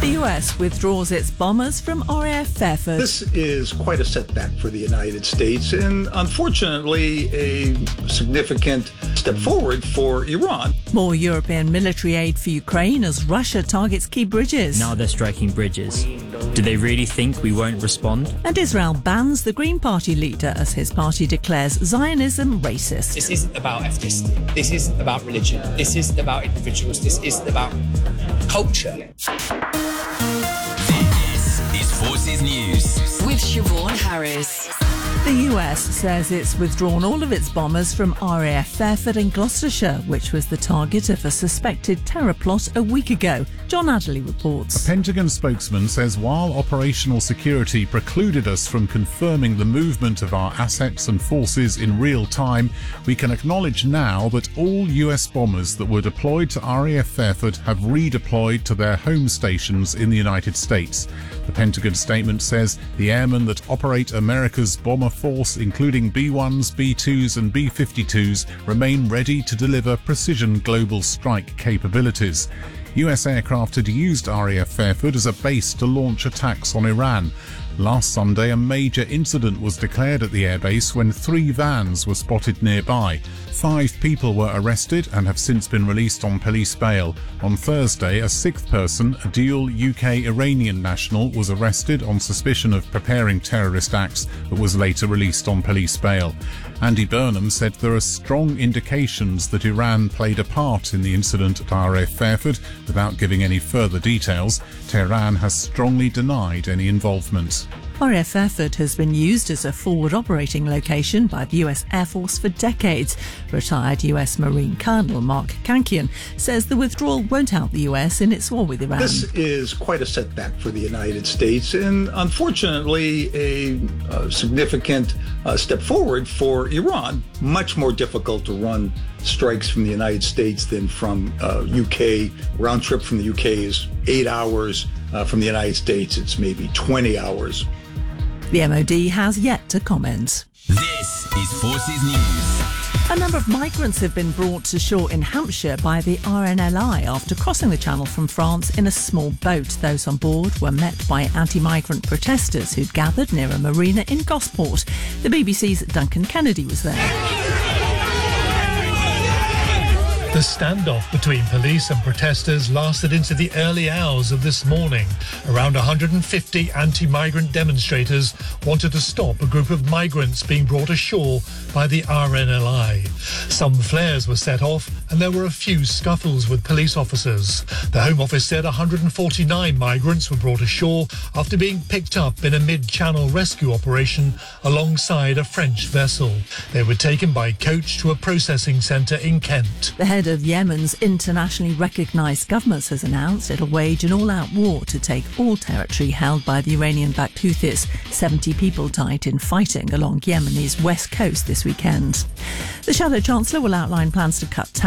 The US withdraws its bombers from RAF Fairford. This is quite a setback for the United States and, unfortunately, a significant step forward for Iran. More European military aid for Ukraine as Russia targets key bridges. Now they're striking bridges. Do they really think we won't respond? And Israel bans the Green Party leader as his party declares Zionism racist. This isn't about ethnicity. This isn't about religion. This isn't about individuals. This isn't about culture. This is Forces News with Siobhan Harris. The US says it's withdrawn all of its bombers from RAF Fairford in Gloucestershire, which was the target of a suspected terror plot a week ago. John Adderley reports. A Pentagon spokesman says while operational security precluded us from confirming the movement of our assets and forces in real time, we can acknowledge now that all US bombers that were deployed to RAF Fairford have redeployed to their home stations in the United States. The Pentagon statement says the airmen that operate America's bomber force, including B-1s, B-2s and B-52s, remain ready to deliver precision global strike capabilities. US aircraft had used RAF Fairford as a base to launch attacks on Iran. Last Sunday, a major incident was declared at the airbase when 3 vans were spotted nearby. 5 people were arrested and have since been released on police bail. On Thursday, a 6th person, a dual UK-Iranian national, was arrested on suspicion of preparing terrorist acts but was later released on police bail. Andy Burnham said there are strong indications that Iran played a part in the incident at RAF Fairford. Without giving any further details, Tehran has strongly denied any involvement. RAF Fairford has been used as a forward operating location by the US Air Force for decades. Retired US Marine Colonel Mark Kankian says the withdrawal won't help the US in its war with Iran. This is quite a setback for the United States and, unfortunately, a significant step forward for Iran. Much more difficult to run strikes from the United States than from UK. Round trip from the UK is 8 hours. From the United States, it's maybe 20 hours. The MOD has yet to comment. This is Forces News. A number of migrants have been brought to shore in Hampshire by the RNLI after crossing the Channel from France in a small boat. Those on board were met by anti-migrant protesters who'd gathered near a marina in Gosport. The BBC's Duncan Kennedy was there. The standoff between police and protesters lasted into the early hours of this morning. Around 150 anti-migrant demonstrators wanted to stop a group of migrants being brought ashore by the RNLI. Some flares were set off and there were a few scuffles with police officers. The Home Office said 149 migrants were brought ashore after being picked up in a mid-channel rescue operation alongside a French vessel. They were taken by coach to a processing centre in Kent. The head of Yemen's internationally recognised government has announced it'll wage an all-out war to take all territory held by the Iranian-backed Houthis. 70 people died in fighting along Yemen's west coast this weekend. The Shadow Chancellor will outline plans to cut tax